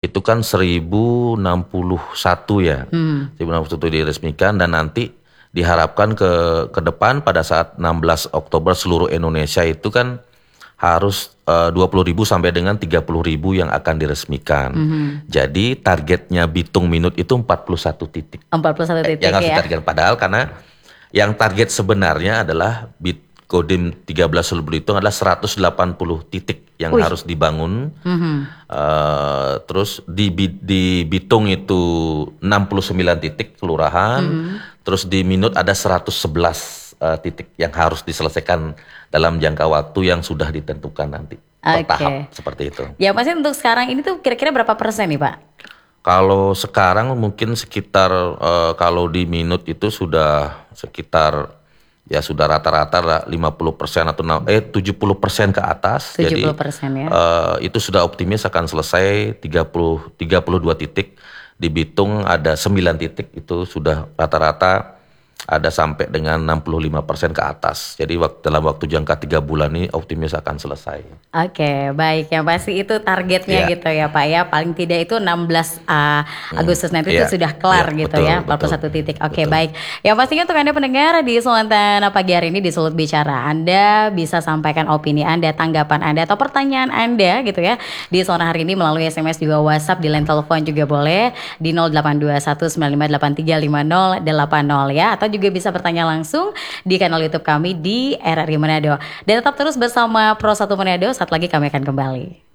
itu kan 1061 ya. 1061 diresmikan dan nanti diharapkan ke depan pada saat 16 Oktober seluruh Indonesia itu kan harus 20.000 sampai dengan 30.000 yang akan diresmikan. Jadi targetnya Bitung Minut itu 41 titik. 41 titik yang harus ya. ditargetkan. Padahal karena yang target sebenarnya adalah Kodim 13 Seluruh Belitung adalah 180 titik yang harus dibangun. Terus di Bitung itu 69 titik kelurahan. Terus di Minut ada 111 titik yang harus diselesaikan dalam jangka waktu yang sudah ditentukan nanti. Per tahap seperti itu. Ya pasti untuk sekarang ini tuh kira-kira berapa persen nih Pak? Kalau sekarang mungkin sekitar kalau di Minut itu sudah sekitar ya sudah rata-rata 50% atau 70% ke atas. 70% Jadi ya. itu sudah optimis akan selesai 32 titik. Di Bitung ada 9 titik itu sudah rata-rata ada sampai dengan 65% ke atas. Jadi dalam waktu jangka 3 bulan ini optimis akan selesai. Oke, baik. Yang pasti itu targetnya gitu ya Pak ya. Paling tidak itu 16 Agustus nanti itu sudah kelar gitu ya. 41 titik. Oke, baik. Yang pastinya untuk Anda pendengar di Sultan pagi hari ini di Sulut Bicara, Anda bisa sampaikan opini Anda, tanggapan Anda atau pertanyaan Anda gitu ya di sore hari ini melalui SMS juga WhatsApp, di line telepon juga boleh di 082195835080 ya, atau juga bisa bertanya langsung di kanal YouTube kami di RRI Manado. Dan tetap terus bersama Pro 1 Manado, saat lagi kami akan kembali.